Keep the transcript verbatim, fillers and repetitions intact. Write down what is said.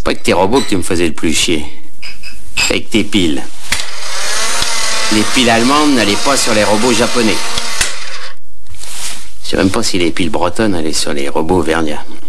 pas que tes robots que tu me faisais le plus chier. Avec tes piles. Les piles allemandes n'allaient pas sur les robots japonais. Je sais même pas si les piles bretonnes allaient sur les robots verniens.